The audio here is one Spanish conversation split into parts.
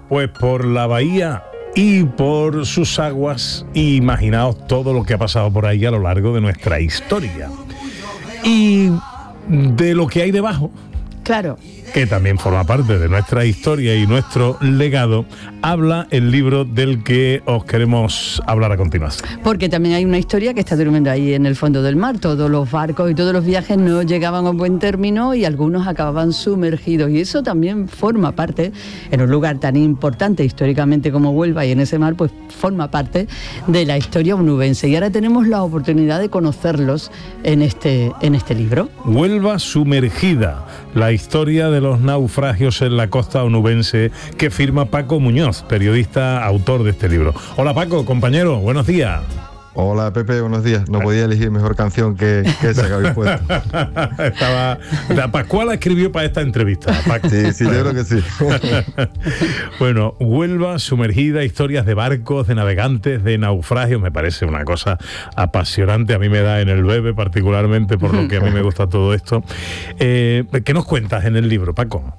Pues por la bahía y por sus aguas, imaginaos todo lo que ha pasado por ahí a lo largo de nuestra historia. Y de lo que hay debajo, claro, que también forma parte de nuestra historia y nuestro legado, habla el libro del que os queremos hablar a continuación. Porque también hay una historia que está durmiendo ahí en el fondo del mar. Todos los barcos y todos los viajes no llegaban a un buen término y algunos acababan sumergidos. Y eso también forma parte, en un lugar tan importante históricamente como Huelva y en ese mar, pues forma parte de la historia onubense. Y ahora tenemos la oportunidad de conocerlos en este libro. Huelva sumergida, la historia de los naufragios en la costa onubense, que firma Paco Muñoz, periodista, autor de este libro. Hola Paco, compañero, buenos días. Hola Pepe, buenos días. No podía elegir mejor canción que esa que habéis puesto. La Pascuala escribió para esta entrevista. Paco. Sí, yo creo que sí. Bueno, Huelva sumergida, historias de barcos, de navegantes, de naufragios, me parece una cosa apasionante. A mí me da en el bebé, particularmente, por lo que a mí me gusta todo esto. ¿Qué nos cuentas en el libro, Paco?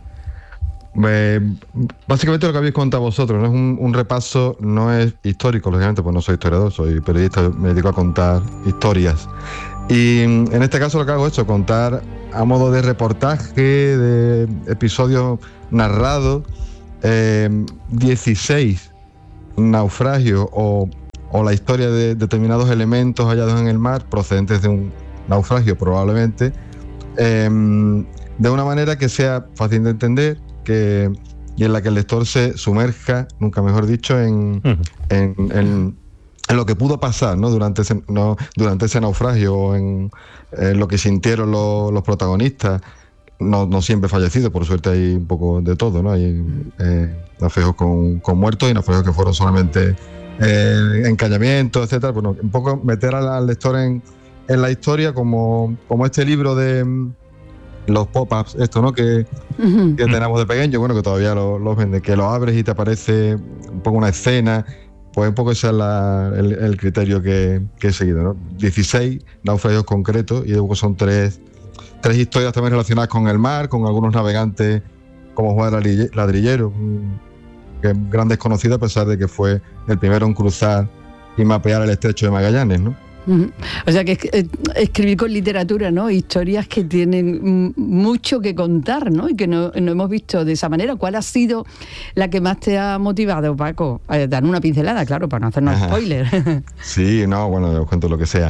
Básicamente lo que habéis contado vosotros, ¿no? Es un repaso, no es histórico, lógicamente, pues no soy historiador, soy periodista, me dedico a contar historias. Y en este caso lo que hago es eso, contar a modo de reportaje, de episodios narrados, 16 naufragios o la historia de determinados elementos hallados en el mar, procedentes de un naufragio probablemente, de una manera que sea fácil de entender, y en la que el lector se sumerja, nunca mejor dicho, en lo que pudo pasar, ¿no? durante ese naufragio, o en lo que sintieron los protagonistas, no siempre fallecidos, por suerte hay un poco de todo, ¿no? Hay naufragios con muertos y naufragios que fueron solamente encallamientos, etcétera. Bueno, un poco meter al lector en la historia, como este libro de los pop-ups, esto, ¿no? Que tenemos de pequeño, bueno, que todavía los venden, que lo abres y te aparece un poco una escena, pues un poco ese es el criterio que he seguido, ¿no? 16 naufragios concretos, y luego son tres historias también relacionadas con el mar, con algunos navegantes como Juan Ladrillero, que es gran desconocido a pesar de que fue el primero en cruzar y mapear el estrecho de Magallanes, ¿no? O sea que escribir con literatura, ¿no? Historias que tienen mucho que contar, ¿no? Y que no hemos visto de esa manera. ¿Cuál ha sido la que más te ha motivado, Paco? Dan una pincelada, claro, para no hacernos spoiler. Sí, no, bueno, os cuento lo que sea.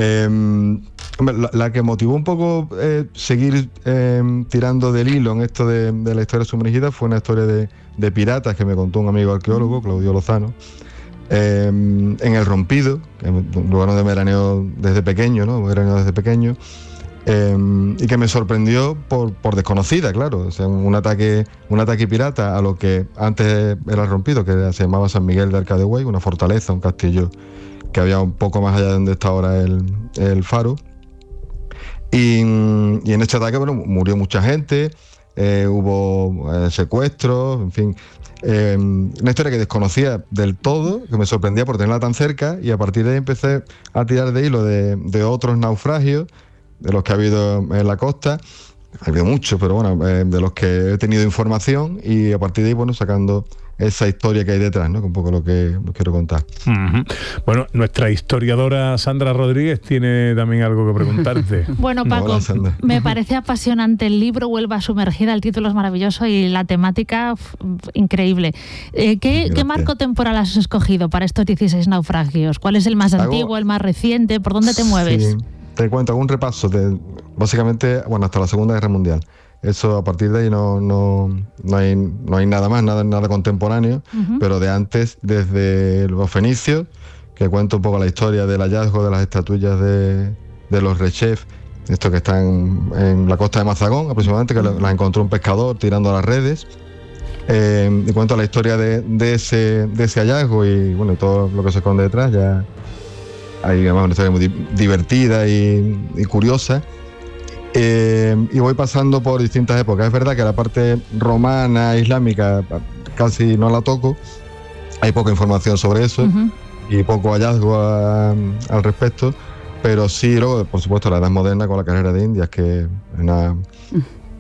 La que motivó un poco seguir tirando del hilo en esto de la historia sumergida fue una historia de piratas que me contó un amigo arqueólogo, Claudio Lozano, en El Rompido, que es un lugar donde veraneo desde pequeño, ¿no? Y que me sorprendió por desconocida, claro. O sea, un ataque pirata a lo que antes era El Rompido, que se llamaba San Miguel de Arcadehuey, una fortaleza, un castillo que había un poco más allá de donde está ahora el faro. Y en este ataque, bueno, murió mucha gente, hubo secuestros, en fin. Una historia que desconocía del todo, que me sorprendía por tenerla tan cerca, y a partir de ahí empecé a tirar de hilo de otros naufragios, de los que ha habido en la costa. Ha habido muchos, pero bueno, de los que he tenido información, y a partir de ahí, bueno, sacando esa historia que hay detrás, ¿no? Que un poco lo que os quiero contar. Bueno, nuestra historiadora Sandra Rodríguez tiene también algo que preguntarte. Bueno, Paco, me parece apasionante el libro Huelva sumergida, el título es maravilloso y la temática increíble. ¿Qué marco temporal has escogido para estos 16 naufragios? ¿Cuál es el más antiguo, el más reciente? ¿Por dónde te mueves? Sí, te cuento un repaso básicamente, bueno, hasta la Segunda Guerra Mundial. Eso, a partir de ahí no hay nada más, nada contemporáneo, pero de antes, desde los fenicios, que cuento un poco la historia del hallazgo de las estatuillas de los rechefs, estos que están en la costa de Mazagón aproximadamente, que las encontró un pescador tirando las redes, y cuento la historia de ese hallazgo y bueno, todo lo que se esconde detrás. Ya hay además una historia muy divertida y curiosa. Y voy pasando por distintas épocas. Es verdad que la parte romana, islámica, casi no la toco. Hay poca información sobre eso y poco hallazgo al respecto. Pero sí, luego, por supuesto, la edad moderna con la carrera de Indias, que es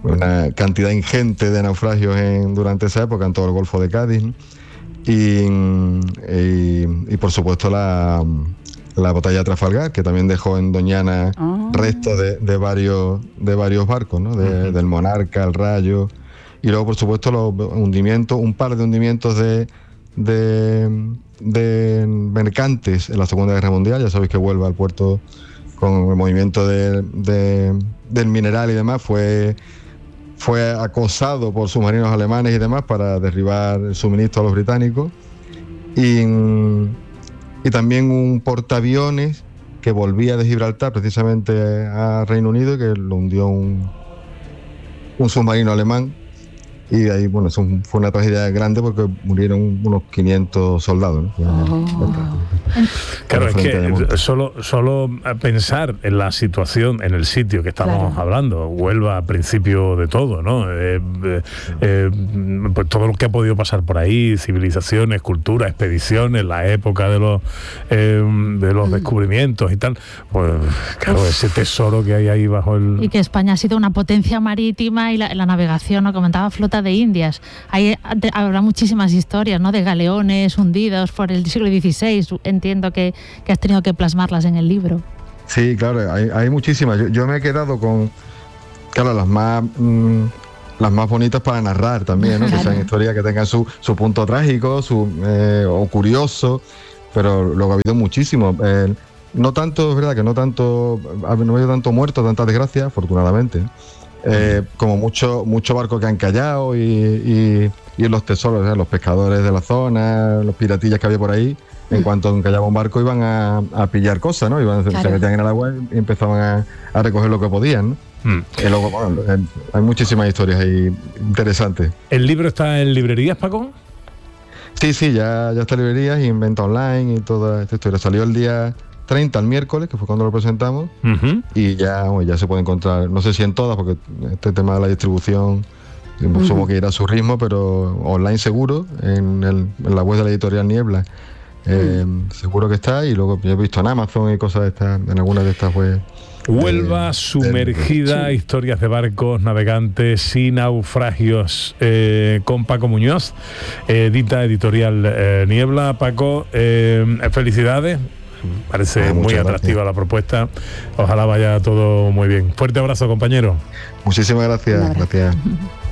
una cantidad ingente de naufragios durante esa época en todo el Golfo de Cádiz, ¿no? Y por supuesto la batalla de Trafalgar, que también dejó en Doñana restos de varios barcos, ¿no? Del Monarca, el Rayo, y luego por supuesto los hundimientos, un par de hundimientos de mercantes en la Segunda Guerra Mundial. Ya sabéis que Huelva, al puerto, con el movimiento del mineral y demás, fue acosado por submarinos alemanes y demás para derribar el suministro a los británicos. Y también un portaaviones que volvía de Gibraltar precisamente a Reino Unido y que lo hundió un submarino alemán. Y ahí, bueno, eso fue una tragedia grande porque murieron unos 500 soldados, ¿no? Claro, es que solo pensar en la situación, en el sitio que estamos hablando, Huelva al principio de todo, ¿no? Pues todo lo que ha podido pasar por ahí, civilizaciones, cultura, expediciones, la época de los descubrimientos y tal, pues claro, ese tesoro que hay ahí bajo el... Y que España ha sido una potencia marítima y la navegación, ¿no? Comentaba flota de Indias. Habrá muchísimas historias, ¿no? De galeones hundidos por el siglo XVI. Entiendo que has tenido que plasmarlas en el libro. Sí, claro, hay muchísimas. Yo me he quedado con, claro, las más bonitas para narrar también, ¿no? Claro. Que sean historias que tengan su punto trágico, o curioso, pero luego ha habido muchísimo. No tanto, es verdad que no ha habido tanto muerto, tanta desgracia, afortunadamente, como mucho barco que han callado y los tesoros, los pescadores de la zona, los piratillas que había por ahí, en cuanto encallaba un barco iban a pillar cosas, ¿no? Se metían en el agua y empezaban a recoger lo que podían, ¿no? Y luego, bueno, hay muchísimas historias ahí interesantes. ¿El libro está en librerías, Paco? Sí, ya está en librerías y en venta online y toda esta historia. Salió el día 30, el miércoles, que fue cuando lo presentamos, y ya se puede encontrar, no sé si en todas, porque este tema de la distribución supongo que irá a su ritmo, pero online seguro, en la web de la editorial Niebla, seguro que está, y luego yo he visto en Amazon y cosas de estas, en algunas de estas webs. Huelva sumergida, historias de barcos, navegantes y naufragios, con Paco Muñoz, edita editorial Niebla. Paco, felicidades. Parece muy atractiva la propuesta. Ojalá vaya todo muy bien. Fuerte abrazo, compañero. Muchísimas gracias. Gracias.